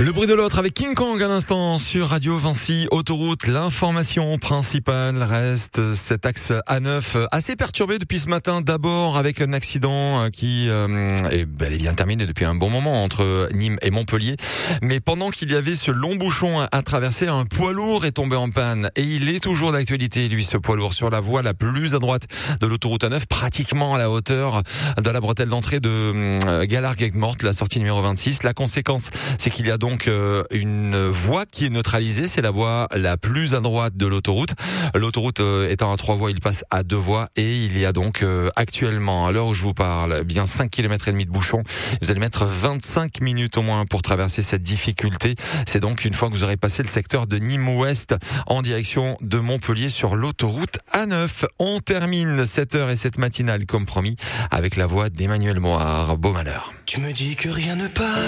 Le bruit de l'autre avec King Kong à l'instant sur Radio Vinci Autoroute. L'information principale reste cet axe A9 assez perturbé depuis ce matin. D'abord avec un accident qui est bel et bien terminé depuis un bon moment entre Nîmes et Montpellier. Mais pendant qu'il y avait ce long bouchon à traverser, un poids lourd est tombé en panne. Et il est toujours d'actualité, lui, ce poids lourd, sur la voie la plus à droite de l'autoroute A9, pratiquement à la hauteur de la bretelle d'entrée de Galargues-Aigues-Mortes, la sortie numéro 26. La conséquence, c'est qu'il y a donc une voie qui est neutralisée, c'est la voie la plus à droite de l'autoroute. L'autoroute étant à 3 voies, il passe à 2 voies et il y a donc actuellement, à l'heure où je vous parle, bien 5 km et demi de bouchon. Vous allez mettre 25 minutes au moins pour traverser cette difficulté. C'est donc une fois que vous aurez passé le secteur de Nîmes-Ouest en direction de Montpellier sur l'autoroute A9. On termine 7h et cette matinale comme promis avec la voix d'Emmanuel Moir. Beau malheur. Tu me dis que rien ne passe.